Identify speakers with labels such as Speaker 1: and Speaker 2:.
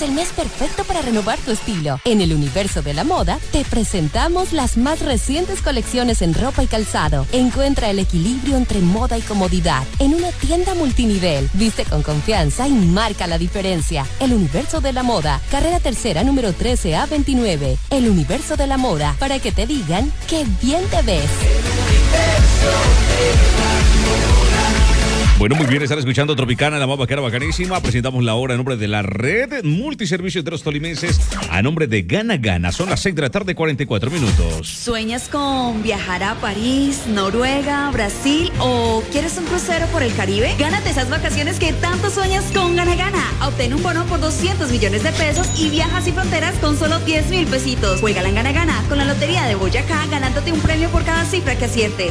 Speaker 1: el mes perfecto para renovar tu estilo. En el universo de la moda, te presentamos las más recientes colecciones en ropa y calzado. Encuentra el equilibrio entre moda y comodidad en una tienda multinivel. Viste con confianza y marca la diferencia. El universo de la moda, carrera tercera, número 13A29. El universo de la moda, para que te digan qué bien te ves.
Speaker 2: Bueno, muy bien, están escuchando Tropicana, la más vaquera bacanísima. Presentamos la hora en nombre de la red Multiservicios de los Tolimenses, a nombre de Gana Gana. Son las 6 de la tarde, 44 minutos.
Speaker 3: ¿Sueñas con viajar a París, Noruega, Brasil o quieres un crucero por el Caribe? Gánate esas vacaciones que tanto sueñas con Gana Gana. Obtén un bono por 200 millones de pesos y viajas sin fronteras con solo 10,000 pesitos. Juégala en Gana Gana con la Lotería de Boyacá, ganándote un premio por cada cifra que aciertes.